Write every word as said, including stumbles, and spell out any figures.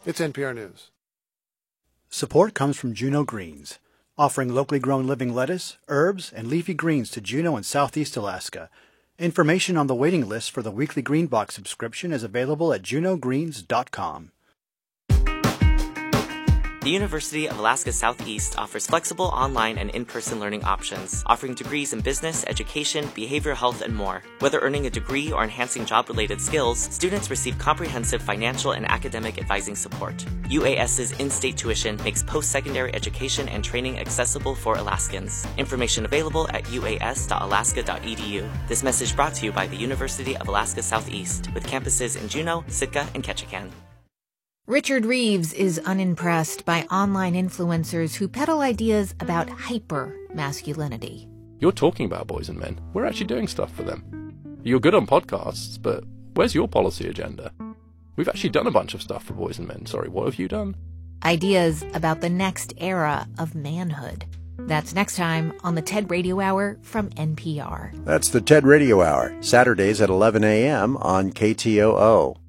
It's N P R News. Support comes from Juneau Greens, offering locally grown living lettuce, herbs, and leafy greens to Juneau and Southeast Alaska. Information on the waiting list for the weekly Green Box subscription is available at juneau greens dot com. The University of Alaska Southeast offers flexible online and in-person learning options, offering degrees in business, education, behavioral health, and more. Whether earning a degree or enhancing job-related skills, students receive comprehensive financial and academic advising support. U A S's in-state tuition makes post-secondary education and training accessible for Alaskans. Information available at u a s dot alaska dot e d u. This message brought to you by the University of Alaska Southeast, with campuses in Juneau, Sitka, and Ketchikan. Richard Reeves is unimpressed by online influencers who peddle ideas about hyper-masculinity. You're talking about boys and men. We're actually doing stuff for them. You're good on podcasts, but where's your policy agenda? We've actually done a bunch of stuff for boys and men. Sorry, what have you done? Ideas about the next era of manhood. That's next time on the TED Radio Hour from N P R. That's the TED Radio Hour, Saturdays at eleven a.m. on K T O O.